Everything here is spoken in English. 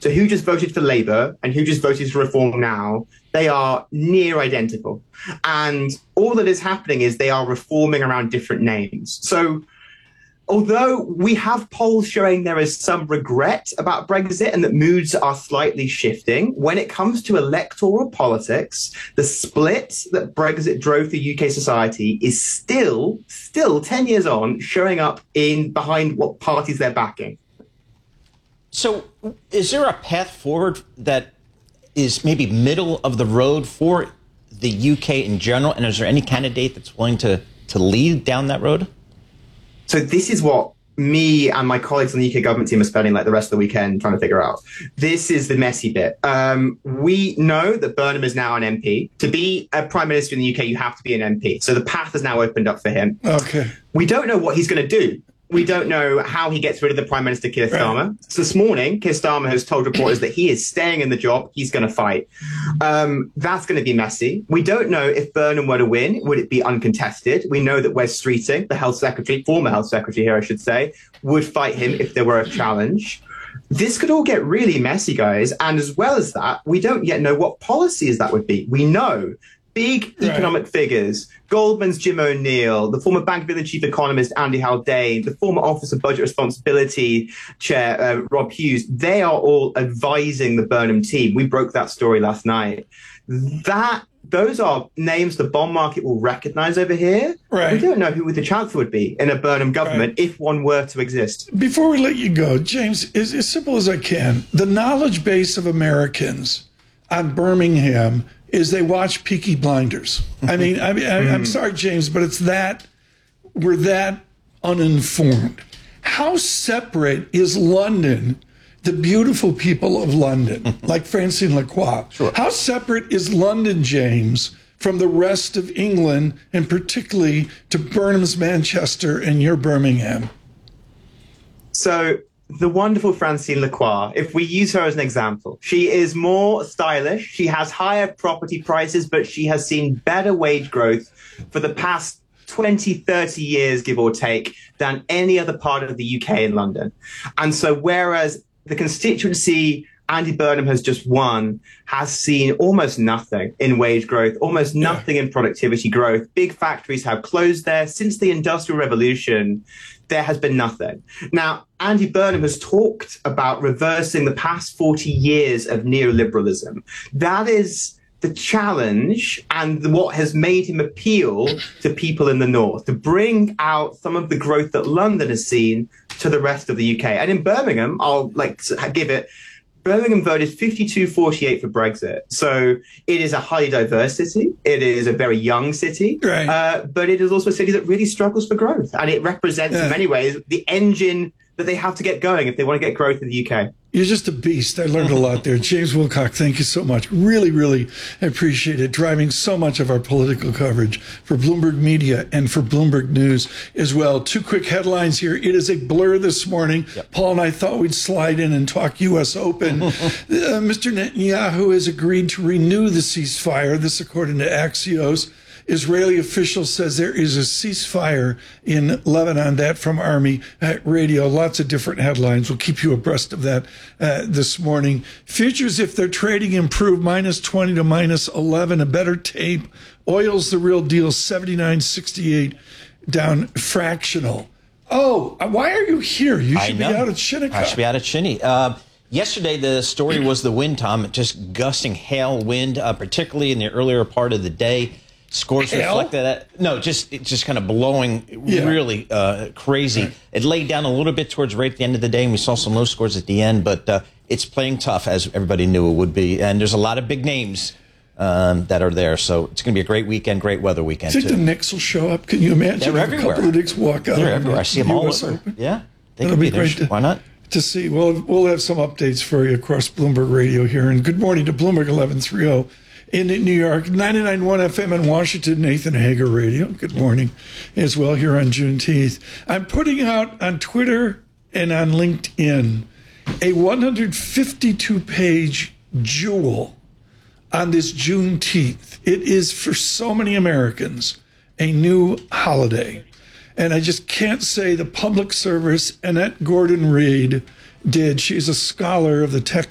So who just voted for Labour and who just voted for Reform now, they are near identical. And all that is happening is they are reforming around different names. So although we have polls showing there is some regret about Brexit and that moods are slightly shifting, when it comes to electoral politics, the split that Brexit drove through UK society is still 10 years on, showing up in behind what parties they're backing. So is there a path forward that is maybe middle of the road for the UK in general? And is there any candidate that's willing to lead down that road? So this is what me and my colleagues on the UK government team are spending like the rest of the weekend trying to figure out. This is the messy bit. We know that Burnham is now an MP. To be a prime minister in the UK, you have to be an MP. So the path has now opened up for him. Okay. We don't know what he's going to do. We don't know how he gets rid of the Prime Minister, Keir Starmer. Right. So this morning, Keir Starmer has told reporters that he is staying in the job. He's going to fight. That's going to be messy. We don't know if Burnham were to win, would it be uncontested? We know that Wes Streeting, the health secretary, former health secretary here, I should say, would fight him if there were a challenge. This could all get really messy, guys. And as well as that, we don't yet know what policies that would be. We know big economic figures, Goldman's Jim O'Neill, the former Bank of England chief economist Andy Haldane, the former Office of Budget Responsibility chair Rob Hughes, they are all advising the Burnham team. We broke that story last night. Those are names the bond market will recognize over here. Right. We don't know who the chancellor would be in a Burnham government if one were to exist. Before we let you go, James, as simple as I can, the knowledge base of Americans on Birmingham is they watch Peaky Blinders. I'm sorry, James, but we're that uninformed. How separate is London, the beautiful people of London, like Francine Lacroix? Sure. How separate is London, James, from the rest of England, and particularly to Burnham's Manchester and your Birmingham? So the wonderful Francine Lacroix, if we use her as an example, she is more stylish. She has higher property prices, but she has seen better wage growth for the past 20, 30 years, give or take, than any other part of the UK in London. And so whereas the constituency Andy Burnham has just won has seen almost nothing in wage growth, almost nothing in productivity growth. Big factories have closed there. Since the Industrial Revolution, there has been nothing. Now, Andy Burnham has talked about reversing the past 40 years of neoliberalism. That is the challenge and what has made him appeal to people in the north, to bring out some of the growth that London has seen to the rest of the UK. And in Birmingham, Birmingham voted 52-48 for Brexit. So it is a highly diverse city. It is a very young city. Right. But it is also a city that really struggles for growth. And it represents, in many ways, the engine that they have to get going if they want to get growth in the UK. You're just a beast. I learned a lot there. James Wilcock, thank you so much. Really, really appreciate it. Driving so much of our political coverage for Bloomberg Media and for Bloomberg News as well. Two quick headlines here. It is a blur this morning. Yep. Paul and I thought we'd slide in and talk U.S. Open. Mr. Netanyahu has agreed to renew the ceasefire. This according to Axios. Israeli official says there is a ceasefire in Lebanon. That from Army Radio. Lots of different headlines. We'll keep you abreast of that this morning. Futures, if they're trading, improve -20 to -11. A better tape. Oil's the real deal. 79.68 down fractional. Oh, why are you here? You should be out at Shinnecock. I should be out at Shinny. Yesterday, the story was the wind, Tom. Just gusting hail wind, particularly in the earlier part of the day. Scores reflected that. No, it's just kind of blowing really crazy. Right. It laid down a little bit towards right at the end of the day, and we saw some low scores at the end, but it's playing tough, as everybody knew it would be. And there's a lot of big names that are there, so it's going to be a great weekend, great weather weekend. I think the Knicks will show up. Can you imagine? They're everywhere. A couple of Knicks walk out. They're everywhere. I see them all over. Open. Yeah, they could be there. Why not? To see. We'll have some updates for you across Bloomberg Radio here. And good morning to Bloomberg 1130. In New York, 99.1 FM in Washington, Nathan Hager Radio. Good morning as well here on Juneteenth. I'm putting out on Twitter and on LinkedIn a 152-page jewel on this Juneteenth. It is, for so many Americans, a new holiday. And I just can't say the public service Annette Gordon-Reed did. She's a scholar of the